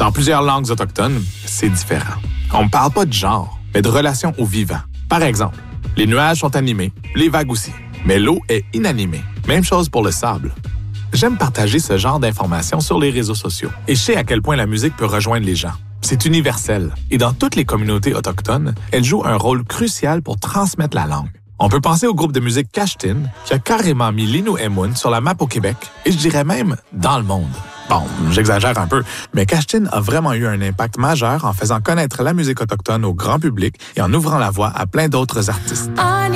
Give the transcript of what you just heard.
Dans plusieurs langues autochtones, c'est différent. On ne parle pas de genre, mais de relation au vivant. Par exemple, les nuages sont animés, les vagues aussi, mais l'eau est inanimée. Même chose pour le sable. J'aime partager ce genre d'informations sur les réseaux sociaux et je sais à quel point la musique peut rejoindre les gens. C'est universel et dans toutes les communautés autochtones, elle joue un rôle crucial pour transmettre la langue. On peut penser au groupe de musique Kashtin qui a carrément mis l'Innu-Emun sur la map au Québec et je dirais même dans le monde. Bon, j'exagère un peu, mais Kashtin a vraiment eu un impact majeur en faisant connaître la musique autochtone au grand public et en ouvrant la voie à plein d'autres artistes.